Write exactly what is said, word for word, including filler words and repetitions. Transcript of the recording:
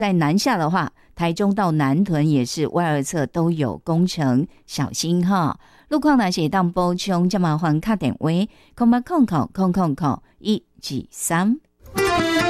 在南下的话，台中到南屯也是外二侧都有工程，小心哈。路况呢是当补充，就麻烦打电话，空八空空空空空一二三。